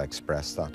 express that.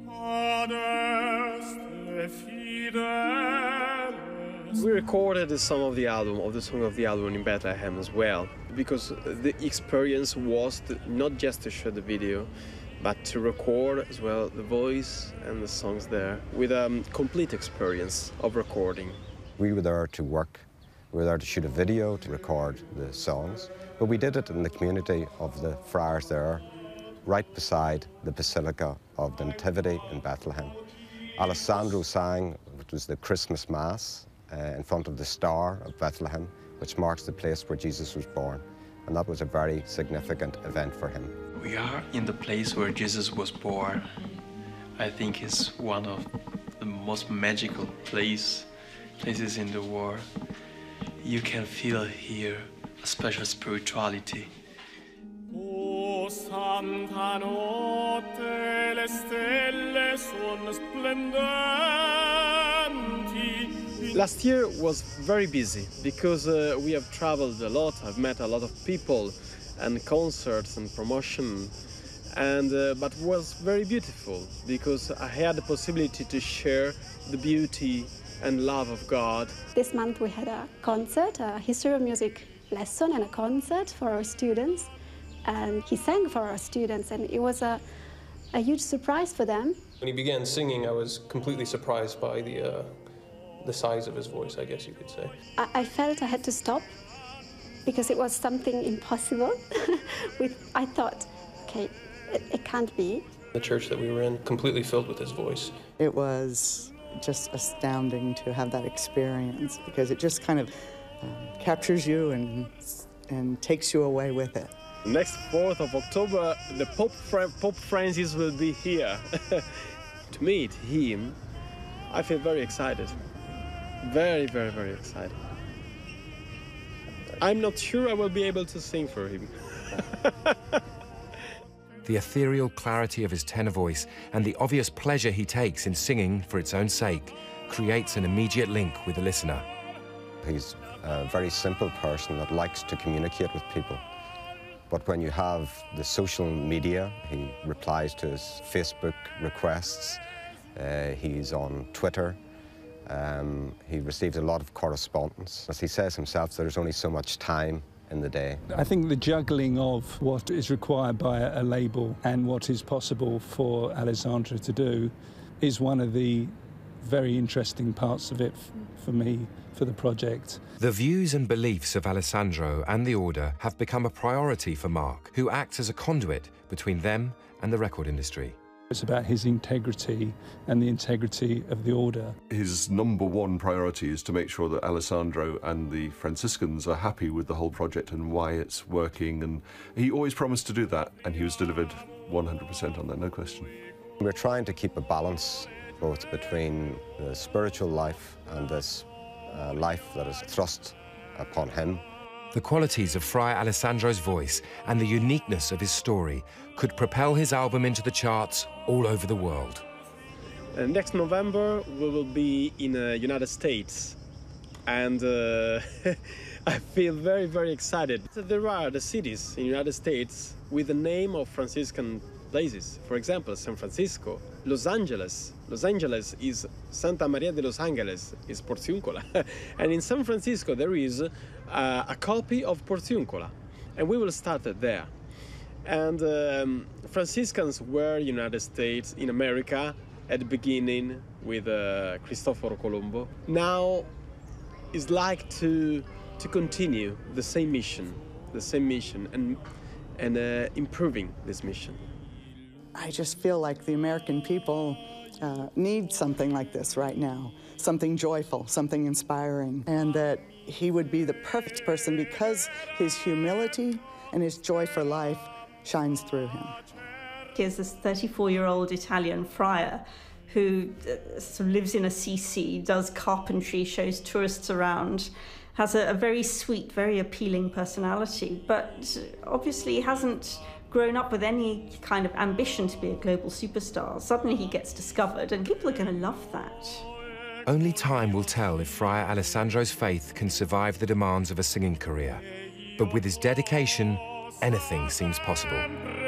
We recorded the song of the album in Bethlehem as well, because the experience was not just to shoot the video, but to record as well the voice and the songs there with a complete experience of recording. We were there to work. We were there to shoot a video, to record the songs, but we did it in the community of the friars there, right beside the Basilica of the Nativity in Bethlehem. Alessandro sang, which was the Christmas Mass, in front of the Star of Bethlehem, which marks the place where Jesus was born. And that was a very significant event for him. We are in the place where Jesus was born. I think it's one of the most magical places in the world. You can feel here a special spirituality. O santa notte, le stelle sono splendenti. Last year was very busy because we have traveled a lot. I've met a lot of people and concerts and promotion, and but was very beautiful because I had the possibility to share the beauty and love of God. This month we had a concert, a history of music lesson and a concert for our students, and he sang for our students, and it was a huge surprise for them. When he began singing, I was completely surprised by the size of his voice, I guess you could say. I felt I had to stop because it was something impossible. I thought, okay, it can't be. The church that we were in, completely filled with his voice. It was just astounding to have that experience because it just kind of captures you and takes you away with it. Next 4th of October, the Pope Francis will be here. To meet him, I feel very excited. Very, very, very excited. I'm not sure I will be able to sing for him. The ethereal clarity of his tenor voice and the obvious pleasure he takes in singing for its own sake creates an immediate link with the listener. He's a very simple person that likes to communicate with people. But when you have the social media, he replies to his Facebook requests, he's on Twitter, he receives a lot of correspondence. As he says himself, there's only so much time in the day. I think the juggling of what is required by a label and what is possible for Alessandro to do is one of the very interesting parts of it for me, for the project. The views and beliefs of Alessandro and the Order have become a priority for Mark, who acts as a conduit between them and the record industry. It's about his integrity and the integrity of the Order. His #1 priority is to make sure that Alessandro and the Franciscans are happy with the whole project and why it's working, and he always promised to do that, and he was delivered 100% on that, no question. We're trying to keep a balance both between the spiritual life and this life that is thrust upon him. The qualities of Friar Alessandro's voice and the uniqueness of his story could propel his album into the charts all over the world. Next November we will be in the United States, and I feel very, very excited. There are the cities in the United States with the name of Franciscan places. For example, San Francisco, Los Angeles. Los Angeles is Santa Maria de los Angeles, is Porciuncola. And in San Francisco there is a copy of Porciuncola, and we will start it there. And Franciscans were United States in America at the beginning with Cristoforo Colombo. Now it's like to continue the same mission and improving this mission. I just feel like the American people need something like this right now, something joyful, something inspiring, and that he would be the perfect person because his humility and his joy for life shines through him. Here's this 34-year-old Italian friar who sort of lives in Assisi, does carpentry, shows tourists around, has a very sweet, very appealing personality, but obviously he hasn't grown up with any kind of ambition to be a global superstar. Suddenly he gets discovered, and people are going to love that. Only time will tell if Friar Alessandro's faith can survive the demands of a singing career. But with his dedication, anything seems possible.